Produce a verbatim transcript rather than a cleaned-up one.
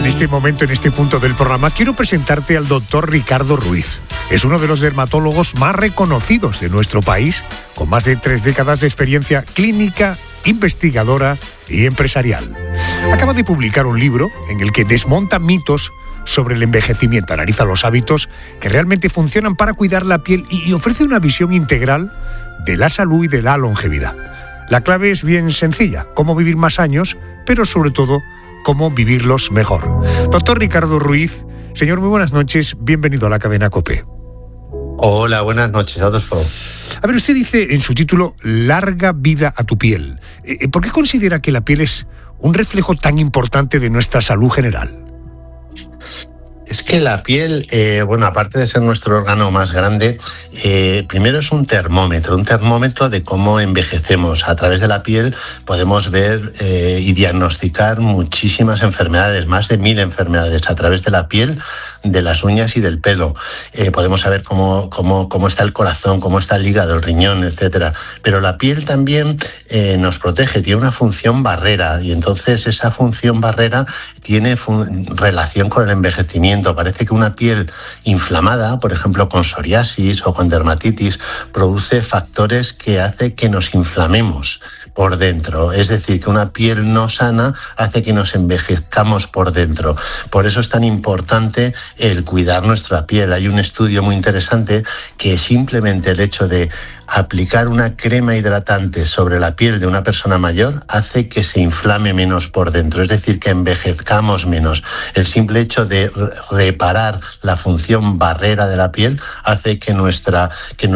este momento, en este punto del programa, quiero presentarte al doctor Ricardo Ruiz. Es uno de los dermatólogos más reconocidos de nuestro país, con más de tres décadas de experiencia clínica, investigadora y empresarial. Acaba de publicar un libro en el que desmonta mitos sobre el envejecimiento, analiza los hábitos que realmente funcionan para cuidar la piel y ofrece una visión integral de la salud y de la longevidad. La clave es bien sencilla: cómo vivir más años, pero sobre todo, cómo vivirlos mejor. Doctor Ricardo Ruiz, señor, muy buenas noches, bienvenido a la cadena COPE. Hola, buenas noches, Adolfo. A ver, usted dice en su título, larga vida a tu piel. ¿Por qué considera que la piel es un reflejo tan importante de nuestra salud general? Es que la piel, eh, bueno, aparte de ser nuestro órgano más grande, eh, primero es un termómetro, un termómetro de cómo envejecemos. A través de la piel podemos ver eh, y diagnosticar muchísimas enfermedades, más de mil enfermedades a través de la piel, de las uñas y del pelo. Eh, podemos saber cómo, cómo, cómo está el corazón, cómo está el hígado, el riñón, etcétera. Pero la piel también eh, nos protege, tiene una función barrera, y entonces esa función barrera tiene fun- relación con el envejecimiento. Parece que una piel inflamada, por ejemplo con psoriasis o con dermatitis, produce factores que hace que nos inflamemos por dentro. Es decir, que una piel no sana hace que nos envejezcamos por dentro. Por eso es tan importante el cuidar nuestra piel. Hay un estudio muy interesante que simplemente el hecho de aplicar una crema hidratante sobre la piel de una persona mayor hace que se inflame menos por dentro, es decir, que envejezcamos menos. El simple hecho de reparar la función barrera de la piel hace que nuestra que